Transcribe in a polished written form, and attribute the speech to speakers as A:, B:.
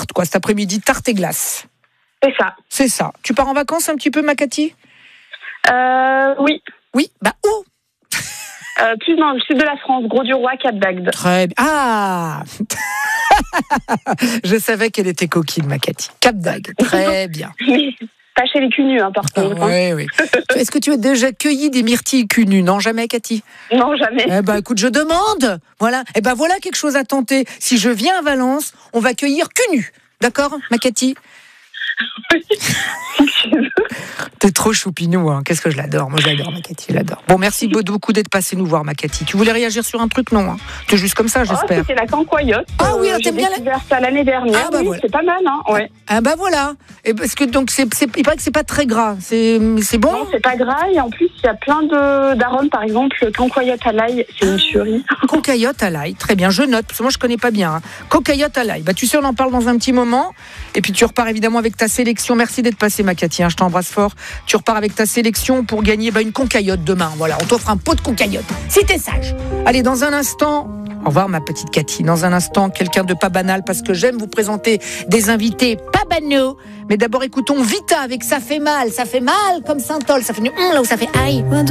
A: tarte, quoi, cet après-midi, tarte et glace.
B: C'est ça.
A: C'est ça. Tu pars en vacances un petit peu, ma Cathy ?
B: Oui.
A: Oui, bah où ?
B: Plus dans le sud de la France, Gros-du-Roi, Cap-d'Agde.
A: Très bien. Ah je savais qu'elle était coquine, ma Cathy. Cap-d'Agde, très bien.
B: Oui. Pas chez les cul-nus, par contre.
A: Oui. Est-ce que tu as déjà cueilli des myrtilles cul-nus ? Non, jamais, Cathy ?
B: Non, jamais.
A: Eh ben, écoute, je demande. Voilà. Eh ben, voilà quelque chose à tenter. Si je viens à Valence, on va cueillir cul-nu. D'accord, ma Cathy ? T'es trop choupinou, hein. Qu'est-ce que je l'adore. Moi, j'adore, ma Cathy, je l'adore. Bon, merci beaucoup d'être passé nous voir, ma Cathy. Tu voulais réagir sur un truc, non, hein ? T'es juste comme ça, j'espère.
B: C'était la cancoyote.
A: Ah oui,
B: j'ai découvert ça l'année dernière.
A: Ah bah
B: oui,
A: voilà.
B: C'est pas mal, hein. Ouais.
A: Ah bah voilà. Et parce que donc il paraît que c'est pas très gras. C'est bon.
B: Non, c'est pas gras et en plus il y a plein d'arômes. Par exemple, le cancoyote à l'ail, c'est une tuerie.
A: Cocayote à l'ail, très bien. Je note parce que moi je connais pas bien. Hein. Cocayote à l'ail. Bah tu sais, on en parle dans un petit moment. Et puis tu repars évidemment avec ta sélection. Merci d'être passé, ma Cathy. Hein, je t'embrasse fort. Tu repars avec ta sélection pour gagner une concayote demain. Voilà, on t'offre un pot de concayote. Si t'es sage. Allez, dans un instant. Au revoir, ma petite Cathy. Dans un instant, quelqu'un de pas banal, parce que j'aime vous présenter des invités pas banaux. Mais d'abord, écoutons Vita avec Ça fait mal comme Saint-Ol. Ça fait là où ça fait aïe.